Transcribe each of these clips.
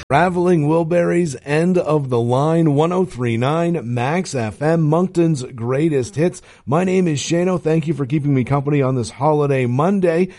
Traveling Wilburys, End of the Line, 103.9 Max FM, Moncton's greatest hits. My name is Shano. Thank you for keeping me company on this holiday Monday.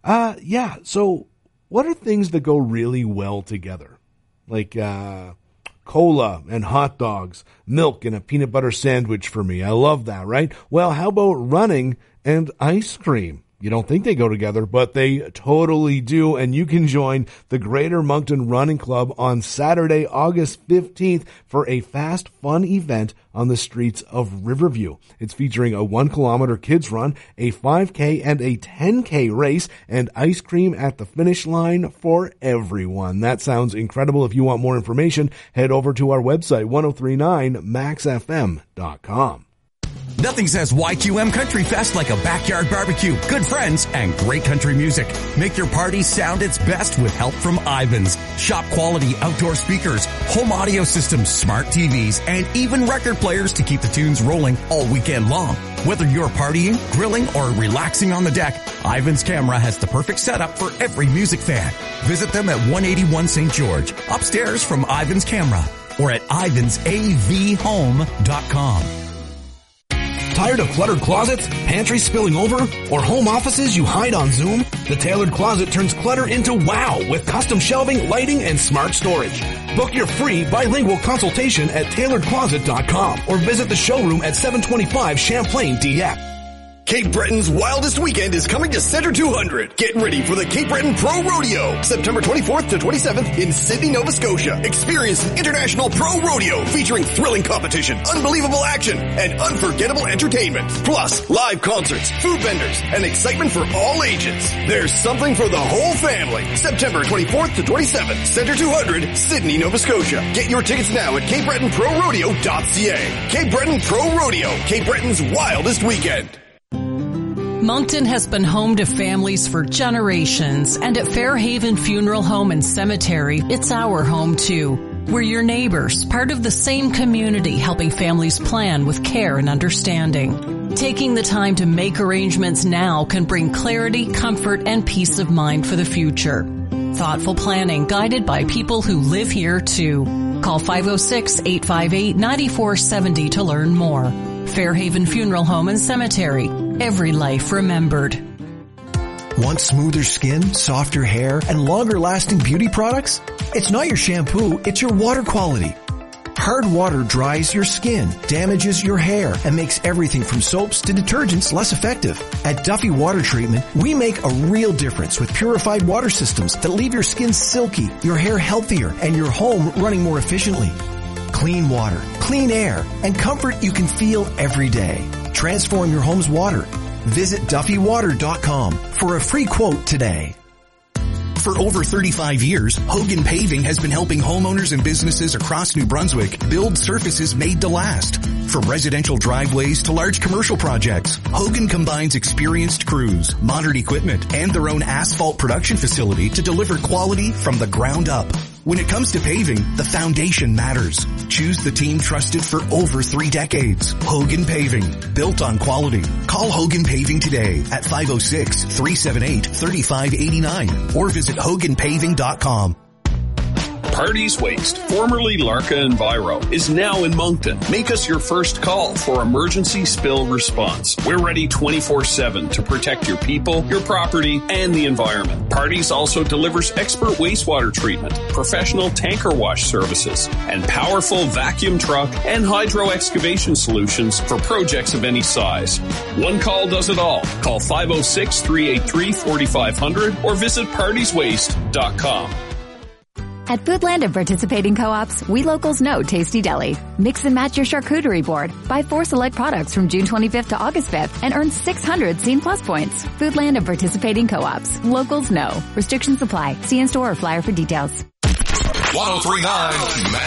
So what are things that go really well together? Like cola and hot dogs, milk and a peanut butter sandwich for me. I love that, right? Well, how about running and ice cream? You don't think they go together, but they totally do, and you can join the Greater Moncton Running Club on Saturday, August 15th for a fast, fun event on the streets of Riverview. It's featuring a 1-kilometer kids run, a 5K and a 10K race, and ice cream at the finish line for everyone. That sounds incredible. If you want more information, head over to our website, 1039maxfm.com. Nothing says YQM Country Fest like a backyard barbecue, good friends, and great country music. Make your party sound its best with help from Ivans. Shop quality outdoor speakers, home audio systems, smart TVs, and even record players to keep the tunes rolling all weekend long. Whether you're partying, grilling, or relaxing on the deck, Ivans Camera has the perfect setup for every music fan. Visit them at 181 St. George, upstairs from Ivans Camera, or at ivansavhome.com. Tired of cluttered closets, pantries spilling over, or home offices you hide on Zoom? The Tailored Closet turns clutter into wow with custom shelving, lighting, and smart storage. Book your free bilingual consultation at tailoredcloset.com or visit the showroom at 725 Champlain, Dieppe. Cape Breton's wildest weekend is coming to Center 200. Get ready for the Cape Breton Pro Rodeo, September 24th to 27th in Sydney, Nova Scotia. Experience an international pro rodeo featuring thrilling competition, unbelievable action, and unforgettable entertainment. Plus, live concerts, food vendors, and excitement for all ages. There's something for the whole family. September 24th to 27th, Center 200, Sydney, Nova Scotia. Get your tickets now at CapeBretonProRodeo.ca. Cape Breton Pro Rodeo, Cape Breton's wildest weekend. Moncton has been home to families for generations, and at Fairhaven Funeral Home and Cemetery, it's our home too. We're your neighbors, part of the same community, helping families plan with care and understanding. Taking the time to make arrangements now can bring clarity, comfort, and peace of mind for the future. Thoughtful planning guided by people who live here too. Call 506-858-9470 to learn more. Fairhaven Funeral Home and Cemetery. Every life remembered. Want smoother skin, softer hair, and longer-lasting beauty products? It's not your shampoo, it's your water quality. Hard water dries your skin, damages your hair, and makes everything from soaps to detergents less effective. At Duffy Water Treatment, we make a real difference with purified water systems that leave your skin silky, your hair healthier, and your home running more efficiently. Clean water, clean air, and comfort you can feel every day. Transform your home's water. Visit DuffyWater.com for a free quote today. For over 35 years, Hogan Paving has been helping homeowners and businesses across New Brunswick build surfaces made to last. From residential driveways to large commercial projects, Hogan combines experienced crews, modern equipment, and their own asphalt production facility to deliver quality from the ground up. When it comes to paving, the foundation matters. Choose the team trusted for over 3 decades. Hogan Paving, built on quality. Call Hogan Paving today at 506-378-3589 or visit HoganPaving.com. Parties Waste, formerly Larka and Biro, is now in Moncton. Make us your first call for emergency spill response. We're ready 24/7 to protect your people, your property, and the environment. Parties also delivers expert wastewater treatment, professional tanker wash services, and powerful vacuum truck and hydro excavation solutions for projects of any size. One call does it all. Call 506-383-4500 or visit partieswaste.com. At Foodland and participating co-ops, we locals know Tasty Deli. Mix and match your charcuterie board. Buy 4 select products from June 25th to August 5th and earn 600 Scene Plus points. Foodland and participating co-ops. Locals know. Restrictions apply. See in-store or flyer for details. 103.9